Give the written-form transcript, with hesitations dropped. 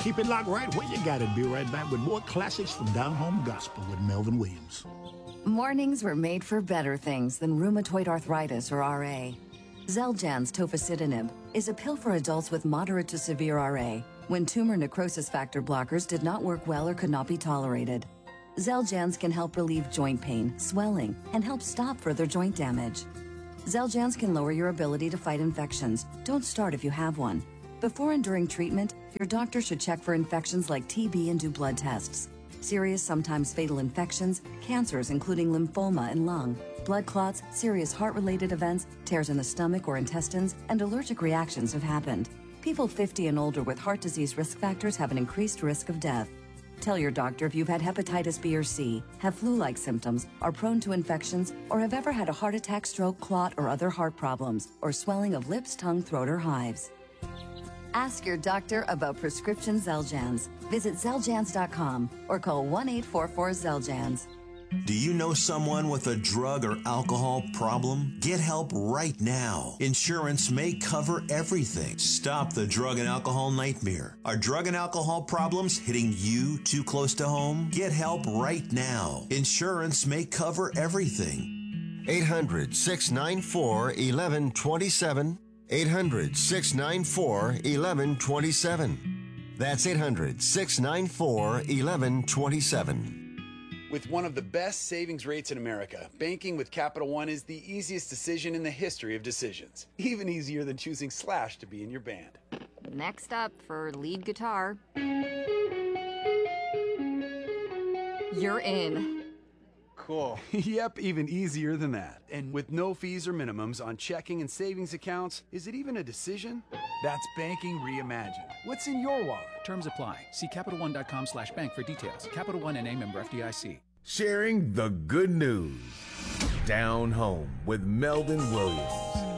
Keep it locked right where you got it. Be right back with more classics from Down Home Gospel with Melvin Williams. Mornings were made for better things than rheumatoid arthritis or RA. Xeljanz tofacitinib is a pill for adults with moderate to severe RA when tumor necrosis factor blockers did not work well or could not be tolerated. Xeljanz can help relieve joint pain, swelling, and help stop further joint damage. Xeljanz can lower your ability to fight infections. Don't start if you have one. Before and during treatment, your doctor should check for infections like TB and do blood tests. Serious, sometimes fatal infections, cancers including lymphoma and lung, blood clots, serious heart-related events, tears in the stomach or intestines, and allergic reactions have happened. People 50 and older with heart disease risk factors have an increased risk of death. Tell your doctor if you've had hepatitis B or C, have flu-like symptoms, are prone to infections, or have ever had a heart attack, stroke, clot, or other heart problems, or swelling of lips, tongue, throat, or hives. Ask your doctor about prescription Xeljanz. Visit Xeljanz.com or call 1-844-XELJANZ. Do you know someone with a drug or alcohol problem? Get help right now. Insurance may cover everything. Stop the drug and alcohol nightmare. Are drug and alcohol problems hitting you too close to home? Get help right now. Insurance may cover everything. 800-694-1127. 800-694-1127. That's 800-694-1127. With one of the best savings rates in America, banking with Capital One is the easiest decision in the history of decisions. Even easier than choosing Slash to be in your band. Next up for lead guitar. You're in. Cool. Yep, even easier than that. And with no fees or minimums on checking and savings accounts, is it even a decision? That's banking reimagined. What's in your wallet? Terms apply. See CapitalOne.com/bank for details. Capital One N.A. member FDIC. Sharing the good news. Down Home with Melvin Williams.